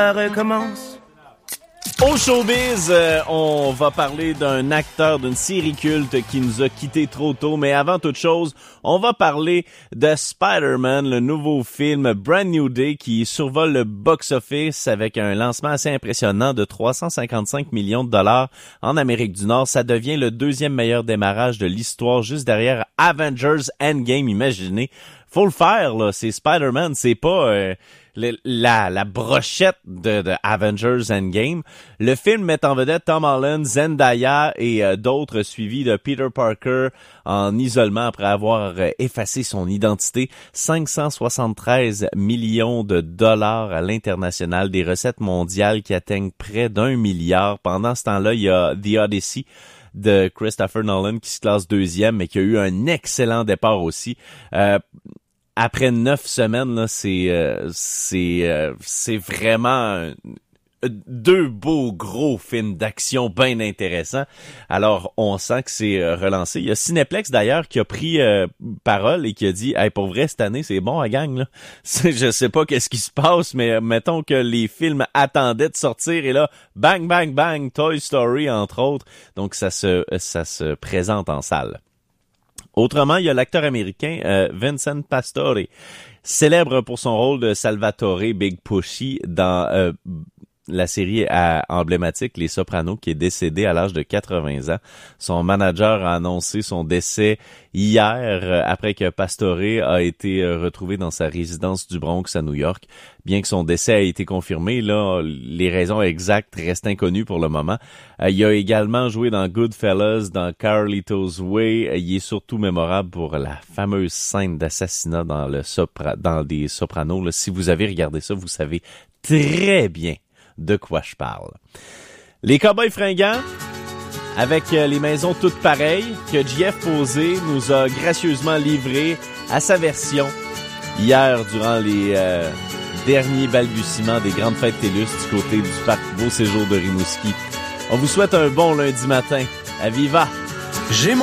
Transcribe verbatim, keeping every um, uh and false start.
recommence. Au showbiz, euh, on va parler d'un acteur d'une série culte qui nous a quittés trop tôt, mais avant toute chose, on va parler de Spider-Man, le nouveau film Brand New Day qui survole le box-office avec un lancement assez impressionnant de trois cent cinquante-cinq millions de dollars en Amérique du Nord. Ça devient le deuxième meilleur démarrage de l'histoire, juste derrière Avengers Endgame, imaginez. Faut le faire, là, c'est Spider-Man, c'est pas... Euh, Le, la, la brochette de, de Avengers Endgame. Le film met en vedette Tom Holland, Zendaya et euh, d'autres, suivis de Peter Parker en isolement après avoir euh, effacé son identité. cinq cent soixante-treize millions de dollars à l'international, des recettes mondiales qui atteignent près d'un milliard. Pendant ce temps-là, il y a The Odyssey de Christopher Nolan qui se classe deuxième, mais qui a eu un excellent départ aussi. Euh, Après neuf semaines, là, c'est euh, c'est euh, c'est vraiment euh, deux beaux gros films d'action bien intéressants. Alors, on sent que c'est euh, relancé. Il y a Cineplex d'ailleurs qui a pris euh, parole et qui a dit, hey, pour vrai cette année c'est bon à gang là. Je sais pas qu'est-ce qui se passe, mais mettons que les films attendaient de sortir et là, bang bang bang, Toy Story entre autres. Donc ça se ça se présente en salle. Autrement, il y a l'acteur américain euh, Vincent Pastore, célèbre pour son rôle de Salvatore Big Pushy dans euh, la série à, emblématique Les Sopranos, qui est décédé à l'âge de quatre-vingts ans. Son manager a annoncé son décès hier euh, après que Pastore a été euh, retrouvé dans sa résidence du Bronx à New York. Bien que son décès ait été confirmé, là, les raisons exactes restent inconnues pour le moment. Euh, il a également joué dans Goodfellas, dans Carlito's Way. Il est surtout mémorable pour la fameuse scène d'assassinat dans le sopra- dans des Sopranos. Là, si vous avez regardé ça, vous savez très bien de quoi je parle. Les Cowboys fringants, avec euh, les maisons toutes pareilles, que Jeff Posé nous a gracieusement livré à sa version hier durant les euh, derniers balbutiements des grandes fêtes TELUS du côté du parc Beau Séjour de Rimouski. On vous souhaite un bon lundi matin. À Viva! J'ai mon